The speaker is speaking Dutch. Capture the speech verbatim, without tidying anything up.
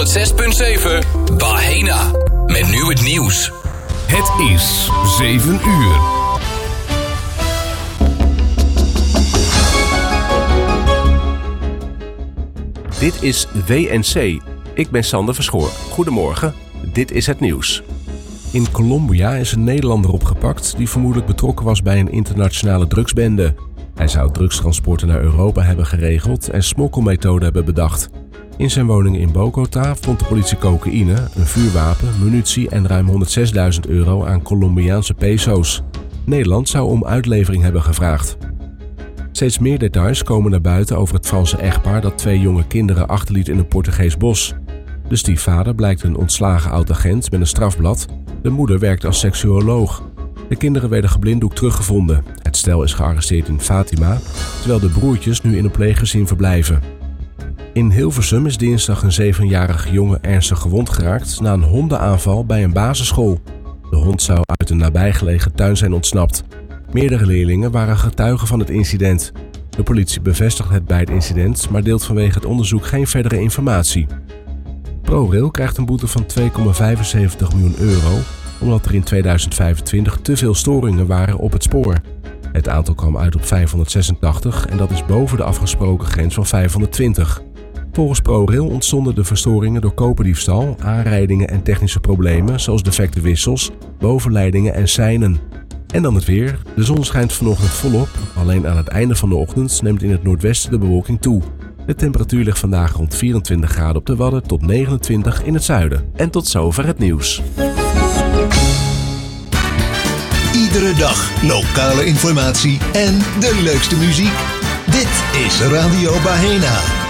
zes punt zeven Bahena. Met nu het nieuws. Het is zeven uur. Dit is W N C. Ik ben Sander Verschoor. Goedemorgen, dit is het nieuws. In Colombia is een Nederlander opgepakt die vermoedelijk betrokken was bij een internationale drugsbende. Hij zou drugstransporten naar Europa hebben geregeld en smokkelmethoden hebben bedacht. In zijn woning in Bogota vond de politie cocaïne, een vuurwapen, munitie en ruim honderdzesduizend euro aan Colombiaanse peso's. Nederland zou om uitlevering hebben gevraagd. Steeds meer details komen naar buiten over het Franse echtpaar dat twee jonge kinderen achterliet in een Portugees bos. De stiefvader blijkt een ontslagen oud-agent met een strafblad. De moeder werkt als seksuoloog. De kinderen werden geblinddoekt teruggevonden. Het stel is gearresteerd in Fatima, terwijl de broertjes nu in een pleeggezin verblijven. In Hilversum is dinsdag een zevenjarige jongen ernstig gewond geraakt na een hondenaanval bij een basisschool. De hond zou uit een nabijgelegen tuin zijn ontsnapt. Meerdere leerlingen waren getuigen van het incident. De politie bevestigt het bij het incident, maar deelt vanwege het onderzoek geen verdere informatie. ProRail krijgt een boete van twee komma vijfenzeventig miljoen euro, omdat er in tweeduizend vijfentwintig te veel storingen waren op het spoor. Het aantal kwam uit op vijfhonderdzesentachtig en dat is boven de afgesproken grens van vijfhonderdtwintig. Volgens ProRail ontstonden de verstoringen door koperdiefstal, aanrijdingen en technische problemen zoals defecte wissels, bovenleidingen en seinen. En dan het weer. De zon schijnt vanochtend volop, alleen aan het einde van de ochtend neemt in het noordwesten de bewolking toe. De temperatuur ligt vandaag rond vierentwintig graden op de Wadden tot negenentwintig in het zuiden. En tot zover het nieuws. Iedere dag lokale informatie en de leukste muziek. Dit is Radio Bahena.